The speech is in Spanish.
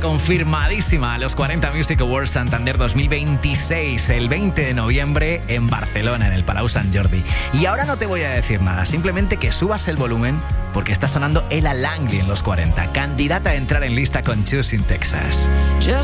confirmadísima a los 40 Music Awards Santander 2026, el 20 de noviembre en Barcelona, en el Palau Sant Jordi. Y ahora no te voy a decir nada, simplemente que subas el volumen porque está sonando Ella Langley en los 40, candidata a entrar en lista con Choosing Texas.